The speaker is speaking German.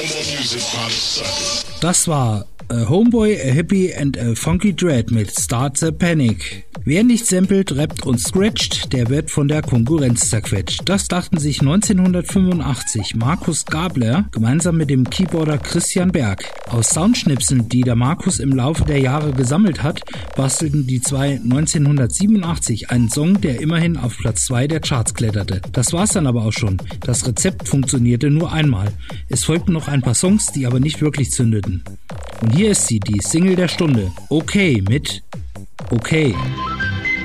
Das war A Homeboy, A Hippie and A Funky Dread mit Start the Panic. Wer nicht samplet, rappt und scratcht, der wird von der Konkurrenz zerquetscht. Das dachten sich 1985 Markus Gabler gemeinsam mit dem Keyboarder Christian Berg. Aus Soundschnipseln, die der Markus im Laufe der Jahre gesammelt hat, bastelten die zwei 1987 einen Song, der immerhin auf Platz 2 der Charts kletterte. Das war's dann aber auch schon. Das Rezept funktionierte nur einmal. Es folgten noch ein paar Songs, die aber nicht wirklich zündeten. Und hier ist sie, die Single der Stunde. Okay mit Okay.